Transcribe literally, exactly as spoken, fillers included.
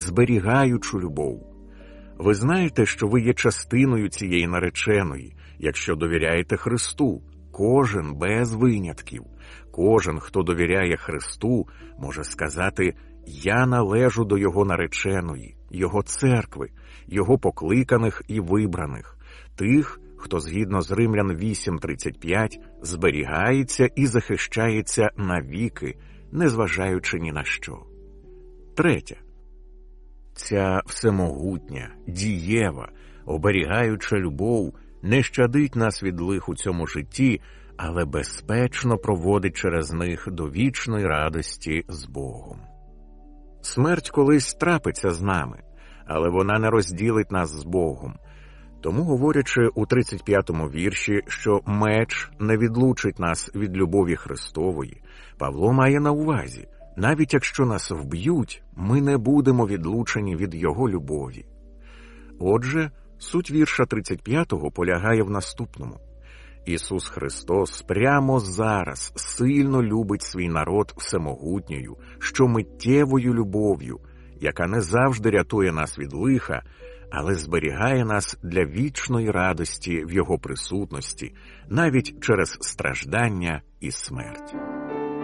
зберігаючу любов. Ви знаєте, що ви є частиною цієї нареченої, якщо довіряєте Христу. Кожен без винятків. Кожен, хто довіряє Христу, може сказати: «Я належу до Його нареченої, Його церкви, Його покликаних і вибраних, тих, хто згідно з Римлян вісім тридцять п'ять зберігається і захищається навіки, незважаючи ні на що». Третє. Ця всемогутня, дієва, оберігаюча любов не щадить нас від лих у цьому житті, але безпечно проводить через них до вічної радості з Богом. Смерть колись трапиться з нами, але вона не розділить нас з Богом. Тому, говорячи у тридцять п'ятому вірші, що меч не відлучить нас від любові Христової, Павло має на увазі: навіть якщо нас вб'ють, ми не будемо відлучені від Його любові. Отже, суть вірша тридцять п'ятого полягає в наступному. Ісус Христос прямо зараз сильно любить свій народ всемогутньою, щомиттєвою любов'ю, яка не завжди рятує нас від лиха, але зберігає нас для вічної радості в Його присутності, навіть через страждання і смерть.